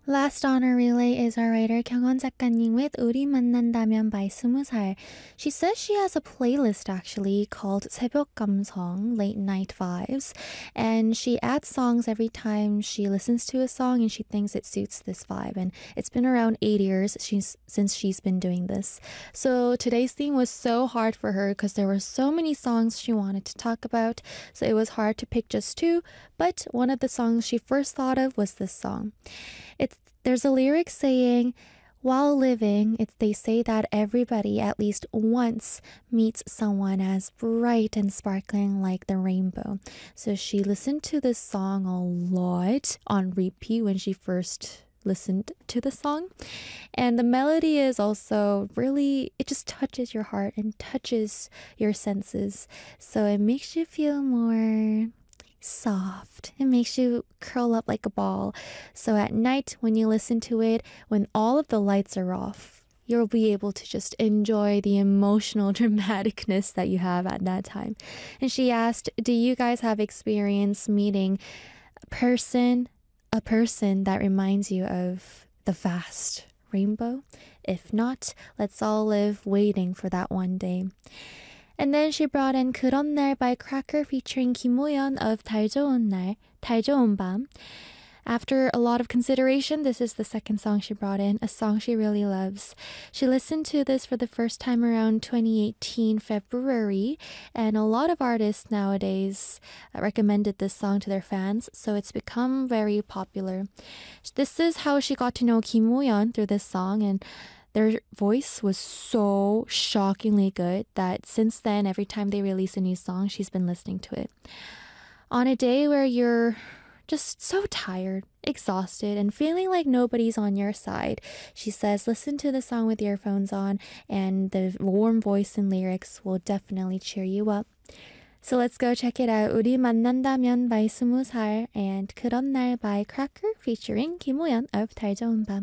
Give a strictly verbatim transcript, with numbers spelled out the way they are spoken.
Last on our relay is our writer 경원 작가님 with 우리 만난다면 by 스무 살. She says she has a playlist actually called 새벽 감성, Late Night Vibes, and she adds songs every time she listens to a song and she thinks it suits this vibe. And it's been around eight years she's, since she's been doing this. So today's theme was so hard for her because there were so many songs she wanted to talk about, so it was hard to pick just two, but one of the songs she first thought of was this song. It's there's a lyric saying, while living, it's, they say that everybody at least once meets someone as bright and sparkling like the rainbow. So she listened to this song a lot on repeat when she first listened to the song. And the melody is also really, it just touches your heart and touches your senses. So it makes you feel more soft. It makes you curl up like a ball. So at night, when you listen to it, when all of the lights are off, you'll be able to just enjoy the emotional dramaticness that you have at that time. And she asked, do you guys have experience meeting a person, a person that reminds you of the vast rainbow? If not, let's all live waiting for that one day. And then she brought in 그런 날 by Cracker featuring 김호연 of 달 좋은 날, 달 좋은 밤. After a lot of consideration, this is the second song she brought in, a song she really loves. She listened to this for the first time around twenty eighteen February, and a lot of artists nowadays recommended this song to their fans, so it's become very popular. This is how she got to know Kim Woo-yeon through this song, and their voice was so shockingly good that since then, every time they release a new song, she's been listening to it. On a day where you're just so tired, exhausted, and feeling like nobody's on your side, she says, listen to the song with earphones on, and the warm voice and lyrics will definitely cheer you up. So let's go check it out. 우리 만난다면 by 스무 살 and 그런 날 by Cracker featuring 김호연 of 달 좋은 밤.